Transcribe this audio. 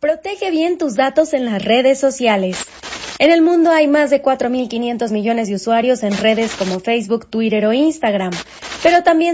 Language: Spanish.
Protege bien tus datos en las redes sociales. En el mundo hay más de 4.500 millones de usuarios en redes como Facebook, Twitter o Instagram, pero también